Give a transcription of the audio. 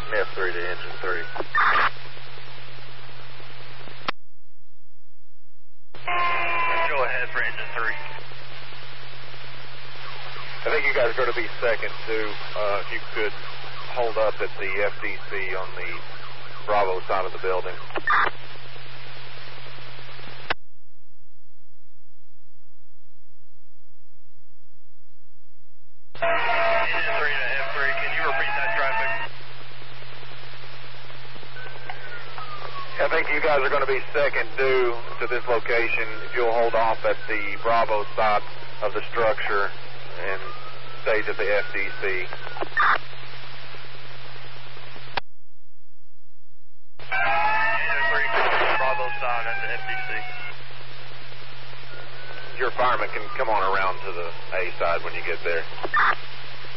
F3 to engine 3. Go ahead for engine 3. I think you guys are going to be second too. If you could hold up at the FDC on the Bravo side of the building. Engine 3 to F3, can you repeat that traffic? I think you guys are going to be second due to this location. If you'll hold off at the Bravo side of the structure and stage at the FDC. Engine 3, Bravo side at the FDC. Your fireman can come on around to the A side when you get there.